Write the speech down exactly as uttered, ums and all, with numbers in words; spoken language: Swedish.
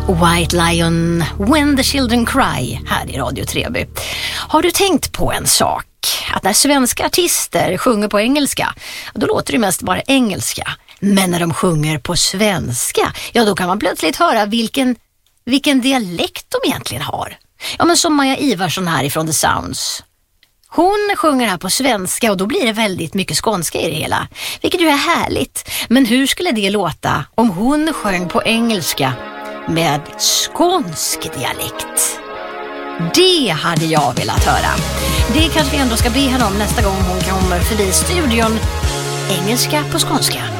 White Lion, When the Children Cry här i Radio Treby. Har du tänkt på en sak? Att när svenska artister sjunger på engelska, då låter det mest bara engelska. Men när de sjunger på svenska, ja då kan man plötsligt höra vilken, vilken dialekt de egentligen har. Ja men som Maja Ivarsson här ifrån The Sounds. Hon sjunger här på svenska och då blir det väldigt mycket skånska i det hela. Vilket ju är härligt. Men hur skulle det låta om hon sjöng på engelska med skånsk dialekt? Det hade jag velat höra. Det kanske vi ändå ska be henne om nästa gång hon kommer förbi studion. Engelska på skånska.